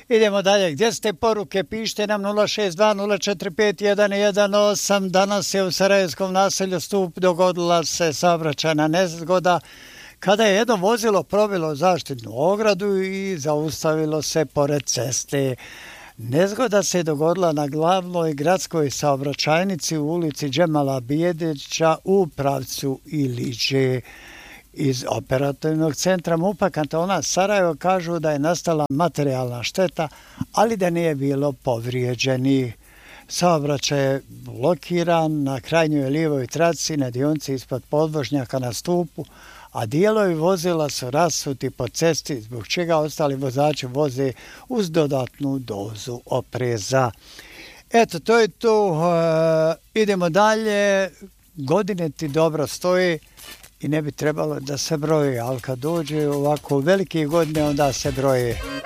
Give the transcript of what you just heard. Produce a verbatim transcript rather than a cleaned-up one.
Idemo dalje. Gdje ste poruke? Pišite nam nula šest dva nula četiri pet jedan jedan osam. Danas je u Sarajevskom naselju Stup dogodila se saobraćajna nezgoda kada je jedno vozilo probilo zaštitnu ogradu i zaustavilo se pored ceste. Nezgoda se dogodila na glavnoj gradskoj saobraćajnici u ulici Džemala Bijedića u pravcu Iliđe. Iz operativnog centra MUP-a kantona Sarajevo kažu da je nastala materijalna šteta, ali da nije bilo povrijeđenih. Saobraćaj je blokiran na krajnjoj lijevoj traci na dionici ispod podvožnjaka na Stupu, a dijelovi vozila su rasuti po cesti, zbog čega ostali vozači voze uz dodatnu dozu opreza. Eto, to je to. E, idemo dalje. Godine ti dobro stoji i ne bi trebalo da se broji, ali kad dođe ovako velike godine, onda se broje.